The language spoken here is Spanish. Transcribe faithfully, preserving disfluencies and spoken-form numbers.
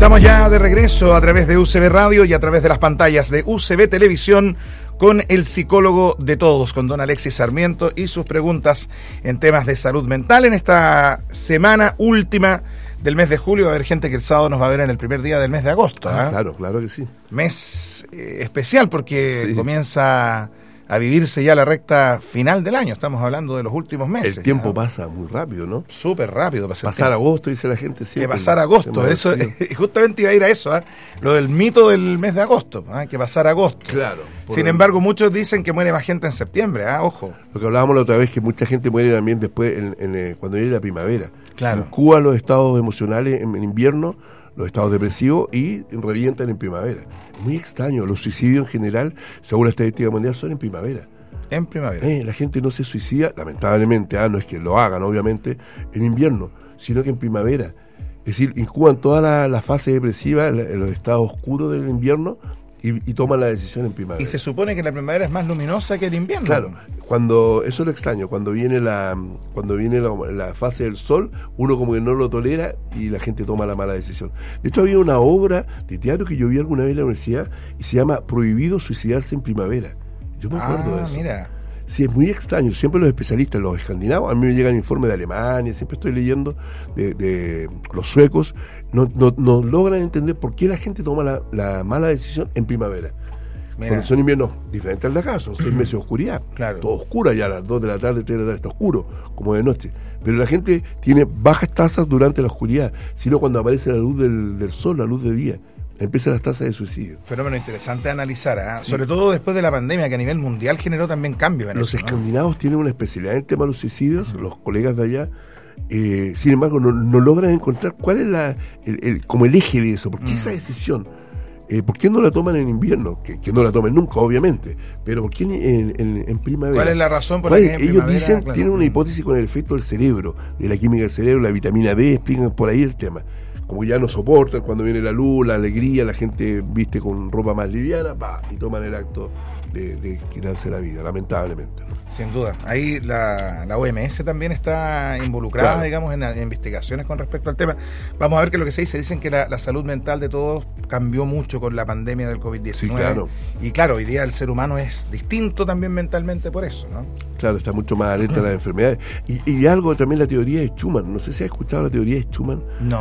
Estamos ya de regreso a través de U C B Radio y a través de las pantallas de U C B Televisión con el psicólogo de todos, con don Alexis Sarmiento y sus preguntas en temas de salud mental. En esta semana última del mes de julio va a haber gente que el sábado nos va a ver en el primer día del mes de agosto. Ah, ¿eh? claro, claro que sí. Mes eh, especial porque sí. comienza a vivirse ya la recta final del año. Estamos hablando de los últimos meses. El tiempo ¿no? pasa muy rápido, ¿no? Súper rápido. Pasa pasar agosto, dice la gente siempre. Que pasar agosto, eso, justamente iba a ir a eso, ¿eh? Lo del mito del mes de agosto, ¿eh? Que pasar agosto. Claro. Sin el... embargo, muchos dicen que muere más gente en septiembre, ¿eh? Ojo. Lo que hablábamos la otra vez, que mucha gente muere también después, en, en, en, cuando viene la primavera. Claro. Se incuban los estados emocionales en, en invierno, los estados depresivos, y revientan en primavera. Es muy extraño. Los suicidios en general, según la estadística mundial, son en primavera. En primavera. Eh, la gente no se suicida, lamentablemente, ah, no es que lo hagan, obviamente, en invierno, sino que en primavera. Es decir, incuban toda la, la fase depresiva, la, los estados oscuros del invierno, y, y toman la decisión en primavera. Y se supone que la primavera es más luminosa que el invierno. Claro, cuando eso es lo extraño, cuando viene la cuando viene la, la fase del sol, uno como que no lo tolera y la gente toma la mala decisión. De hecho, había una obra de teatro que yo vi alguna vez en la universidad y se llama Prohibido suicidarse en primavera. Yo me acuerdo ah, de eso. Mira. Sí, es muy extraño. Siempre los especialistas, los escandinavos, a mí me llegan informes de Alemania, siempre estoy leyendo de, de los suecos, no, no, no logran entender por qué la gente toma la, la mala decisión en primavera. Mira. Porque son inviernos diferentes al de acá, son seis meses de oscuridad. Claro. Todo oscuro ya a las dos de la tarde, tres de la tarde está oscuro, como de noche. Pero la gente tiene bajas tasas durante la oscuridad, sino cuando aparece la luz del, del sol, la luz de día. Empiezan las tasas de suicidio. Fenómeno interesante de analizar, ¿eh? Sí. Sobre todo después de la pandemia, que a nivel mundial generó también cambios en los eso. Los escandinavos, ¿no? Tienen una especialidad en el tema de los suicidios, uh-huh. Los colegas de allá, eh, sin embargo, no, no logran encontrar cuál es la el, el, como el eje de eso. ¿Por qué uh-huh. esa decisión? Eh, ¿Por qué no la toman en invierno? Que, que no la tomen nunca, obviamente. Pero ¿por qué en, en, en primavera? ¿Cuál es la razón por la que en ellos primavera? Dicen, claro. Tienen una hipótesis con el efecto del cerebro, de la química del cerebro, la vitamina D, explican por ahí el tema. Como ya no soportan cuando viene la luz, la alegría, la gente viste con ropa más liviana, va, y toman el acto de, de quitarse la vida, lamentablemente, ¿no? Sin duda. Ahí la, la O M S también está involucrada, claro. digamos, en, en investigaciones con respecto al tema. Vamos a ver qué es lo que se dice. Dicen que la, la salud mental de todos cambió mucho con la pandemia del covid diecinueve. Sí, claro. Y claro, hoy día el ser humano es distinto también mentalmente por eso, ¿no? Claro, está mucho más alerta a las enfermedades. Y, y algo también la teoría de Schumann. No sé si has escuchado la teoría de Schumann. No.